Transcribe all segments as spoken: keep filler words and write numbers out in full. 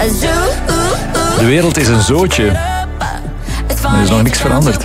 De wereld is een zootje. Er is nog niks veranderd.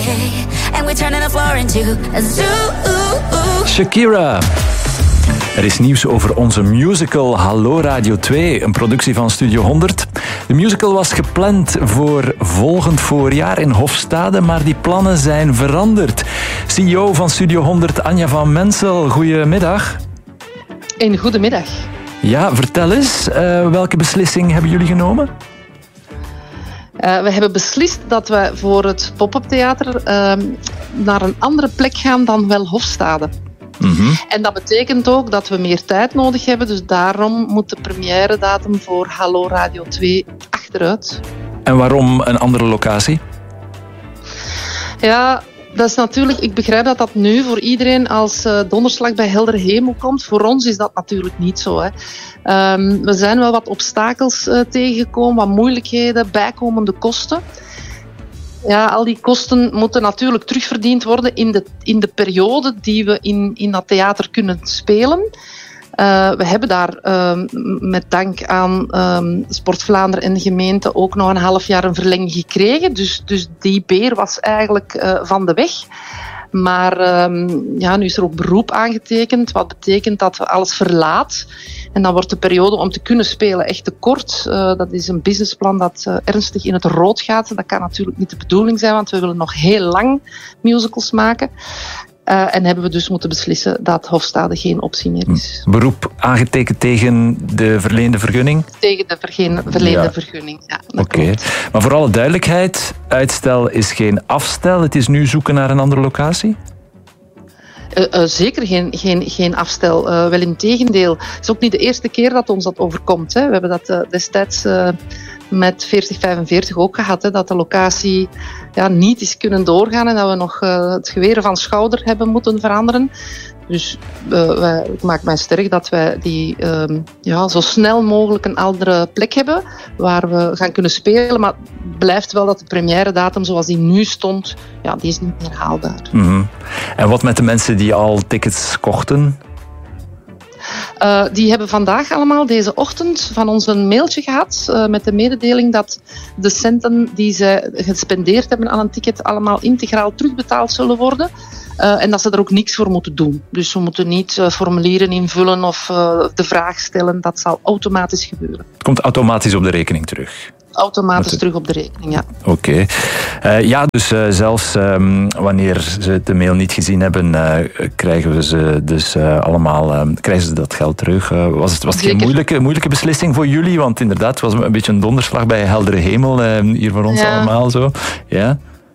Shakira. Er is nieuws over onze musical Hallo Radio twee, een productie van Studio honderd. De musical was gepland voor volgend voorjaar in Hofstade, maar die plannen zijn veranderd. C E O van Studio honderd, Anja van Mensel, goedemiddag. Een goedemiddag. Ja, vertel eens, uh, welke beslissing hebben jullie genomen? Uh, we hebben beslist dat we voor het pop-up theater uh, naar een andere plek gaan dan wel Hofstade. Mm-hmm. En dat betekent ook dat we meer tijd nodig hebben, dus daarom moet de première datum voor Hallo Radio twee achteruit. En waarom een andere locatie? Ja, dat is natuurlijk, ik begrijp dat dat nu voor iedereen als uh, donderslag bij heldere hemel komt. Voor ons is dat natuurlijk niet zo. Hè. Um, we zijn wel wat obstakels uh, tegengekomen, wat moeilijkheden, bijkomende kosten. Ja, al die kosten moeten natuurlijk terugverdiend worden in de, in de periode die we in, in dat theater kunnen spelen. Uh, we hebben daar uh, met dank aan um, Sport Vlaanderen en de gemeente ook nog een half jaar een verlenging gekregen. Dus, dus die beer was eigenlijk uh, van de weg. Maar um, ja, nu is er ook beroep aangetekend, wat betekent dat we alles verlaat. En dan wordt de periode om te kunnen spelen echt te kort. Uh, dat is een businessplan dat uh, ernstig in het rood gaat. Dat kan natuurlijk niet de bedoeling zijn, want we willen nog heel lang musicals maken. Uh, en hebben we dus moeten beslissen dat Hofstade geen optie meer is. Beroep aangetekend tegen de verleende vergunning? Tegen de verge- verleende ja. vergunning, ja. Oké, okay. Maar voor alle duidelijkheid, uitstel is geen afstel. Het is nu zoeken naar een andere locatie? Uh, uh, zeker geen, geen, geen afstel. Uh, wel in tegendeel. Het is ook niet de eerste keer dat ons dat overkomt. Hè. We hebben dat uh, destijds uh, met veertig vijfenveertig ook gehad. Hè, dat de locatie ja, niet is kunnen doorgaan en dat we nog uh, het geweren van schouder hebben moeten veranderen. Dus uh, wij, ik maak mij sterk dat wij die um, ja, zo snel mogelijk een andere plek hebben waar we gaan kunnen spelen. Maar het blijft wel dat de première datum zoals die nu stond, ja, die is niet meer haalbaar. Mm-hmm. En wat met de mensen die al tickets kochten? Uh, die hebben vandaag allemaal deze ochtend van ons een mailtje gehad uh, met de mededeling dat de centen die ze gespendeerd hebben aan een ticket allemaal integraal terugbetaald zullen worden. Uh, en dat ze er ook niks voor moeten doen. Dus we moeten niet uh, formulieren invullen of uh, de vraag stellen. Dat zal automatisch gebeuren. Het komt automatisch op de rekening terug? Automatisch terug op de rekening, ja. Oké. Okay. Uh, ja, dus uh, zelfs um, wanneer ze de mail niet gezien hebben, uh, krijgen we ze dus uh, allemaal, uh, krijgen ze dat geld terug. Uh, was het, was het geen moeilijke, moeilijke beslissing voor jullie? Want inderdaad, het was een beetje een donderslag bij heldere hemel, uh, hier voor ons ja. allemaal zo. Ja.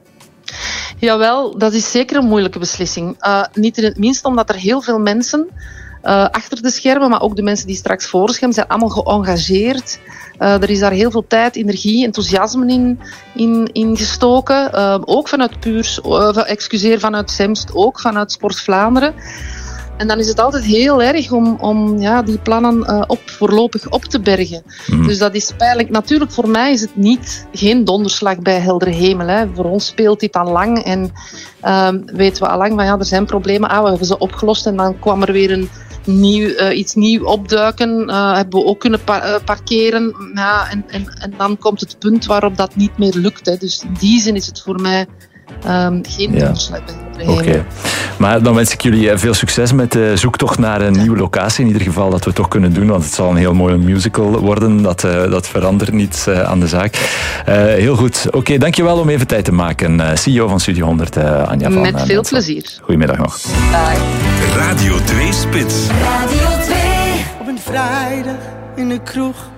Jawel, dat is zeker een moeilijke beslissing. Uh, niet in het minst omdat er heel veel mensen uh, achter de schermen, maar ook de mensen die straks voor het scherm zijn, allemaal geëngageerd. Uh, er is daar heel veel tijd, energie, enthousiasme in, in, in gestoken. Uh, ook vanuit Puurs, uh, excuseer, vanuit Zemst, ook vanuit Sport Vlaanderen. En dan is het altijd heel erg om, om ja, die plannen uh, op, voorlopig op te bergen. Mm. Dus dat is pijnlijk. Natuurlijk, voor mij is het niet, geen donderslag bij heldere hemel. Hè. Voor ons speelt dit al lang. En uh, weten we al lang van ja, er zijn problemen. Ah, we hebben ze opgelost en dan kwam er weer een nieuw, uh, iets nieuw opduiken. Uh, hebben we ook kunnen pa- uh, parkeren. Ja, en, en, en dan komt het punt waarop dat niet meer lukt. Hè. Dus in die zin is het voor mij Um, geen ja. donderslag bij heldere hemel. Oké. Okay. Maar dan wens ik jullie veel succes met de zoektocht naar een nieuwe locatie. In ieder geval dat we het toch kunnen doen, want het zal een heel mooie musical worden. Dat, uh, dat verandert niets uh, aan de zaak. Uh, heel goed. Oké, okay, dankjewel om even tijd te maken. Uh, C E O van Studio honderd, uh, Anja van Met uh, veel plezier. Goedemiddag nog. Bye. Radio twee Spits. Radio twee. Op een vrijdag in de kroeg